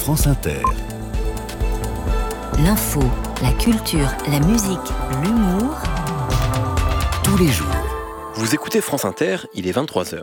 France Inter. L'info, la culture, la musique, l'humour. Tous les jours. Vous écoutez France Inter, il est 23h.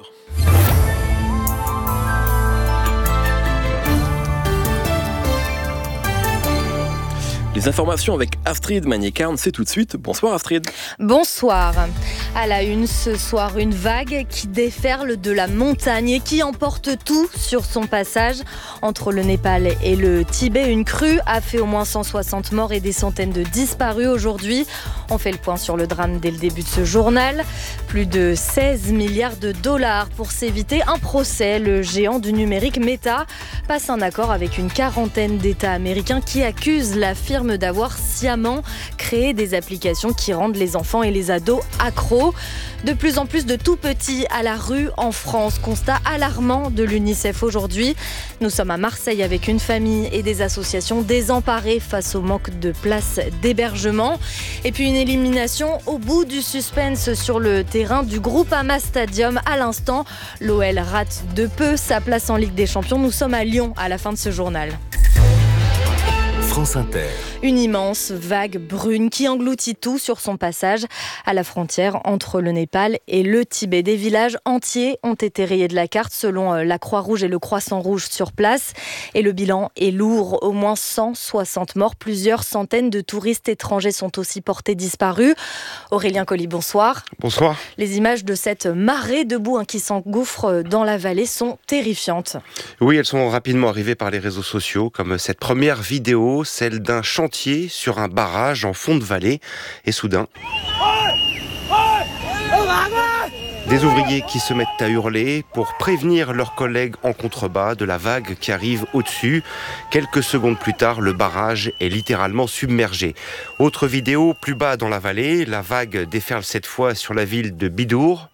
Les informations avec Astrid Magné-Carn, c'est tout de suite. Bonsoir Astrid. Bonsoir. À la une ce soir, une vague qui déferle de la montagne et qui emporte tout sur son passage. Entre le Népal et le Tibet, une crue a fait au moins 160 morts et des centaines de disparus aujourd'hui. On fait le point sur le drame dès le début de ce journal. Plus de 16 milliards de dollars pour s'éviter un procès. Le géant du numérique Meta passe un accord avec une quarantaine d'États américains qui accusent la firme d'avoir sciemment créé des applications qui rendent les enfants et les ados accros. De plus en plus de tout petits à la rue en France. Constat alarmant de l'UNICEF aujourd'hui. Nous sommes à Marseille avec une famille et des associations désemparées face au manque de places d'hébergement. Et puis une élimination au bout du suspense sur le terrain du Groupama Stadium. À l'instant, l'OL rate de peu sa place en Ligue des Champions. Nous sommes à Lyon à la fin de ce journal. France Inter. Une immense vague brune qui engloutit tout sur son passage à la frontière entre le Népal et le Tibet. Des villages entiers ont été rayés de la carte selon la Croix-Rouge et le Croissant-Rouge sur place. Et le bilan est lourd, au moins 160 morts. Plusieurs centaines de touristes étrangers sont aussi portés disparus. Aurélien Colli, bonsoir. Bonsoir. Les images de cette marée de boue qui s'engouffre dans la vallée sont terrifiantes. Oui, elles sont rapidement arrivées par les réseaux sociaux, comme cette première vidéo, celle d'un chantier sur un barrage en fond de vallée. Et soudain, des ouvriers qui se mettent à hurler pour prévenir leurs collègues en contrebas de la vague qui arrive au-dessus. Quelques secondes plus tard, le barrage est littéralement submergé. Autre vidéo, plus bas dans la vallée, la vague déferle cette fois sur la ville de Bidour.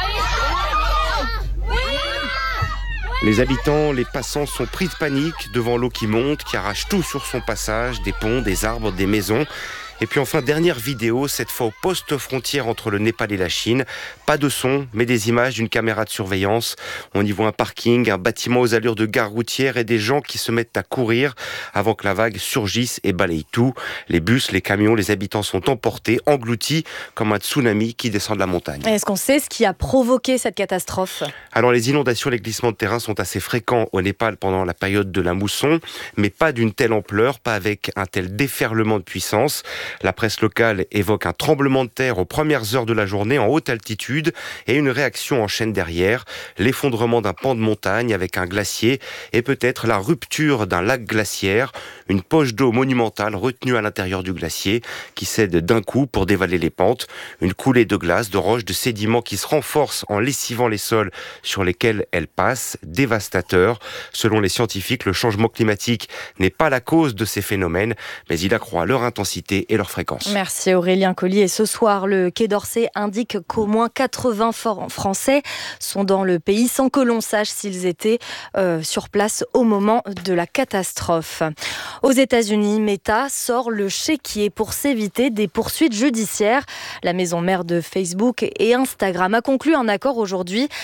Les habitants, les passants sont pris de panique devant l'eau qui monte, qui arrache tout sur son passage, des ponts, des arbres, des maisons. Et puis enfin, dernière vidéo, cette fois au poste frontière entre le Népal et la Chine. Pas de son, mais des images d'une caméra de surveillance. On y voit un parking, un bâtiment aux allures de gare routière et des gens qui se mettent à courir avant que la vague surgisse et balaye tout. Les bus, les camions, les habitants sont emportés, engloutis comme un tsunami qui descend de la montagne. Est-ce qu'on sait ce qui a provoqué cette catastrophe ? Alors les inondations et les glissements de terrain sont assez fréquents au Népal pendant la période de la mousson, mais pas d'une telle ampleur, pas avec un tel déferlement de puissance. La presse locale évoque un tremblement de terre aux premières heures de la journée en haute altitude et une réaction en chaîne derrière, l'effondrement d'un pan de montagne avec un glacier et peut-être la rupture d'un lac glaciaire, une poche d'eau monumentale retenue à l'intérieur du glacier qui cède d'un coup pour dévaler les pentes, une coulée de glace, de roches, de sédiments qui se renforcent en lessivant les sols sur lesquels elle passe, dévastateur. Selon les scientifiques, le changement climatique n'est pas la cause de ces phénomènes, mais il accroît leur intensité et leur fréquence. Merci Aurélien Colli. Et ce soir, le Quai d'Orsay indique qu'au moins 80 Français sont dans le pays sans que l'on sache s'ils étaient sur place au moment de la catastrophe. Aux États-Unis, Meta sort le chéquier pour s'éviter des poursuites judiciaires. La maison mère de Facebook et Instagram a conclu un accord aujourd'hui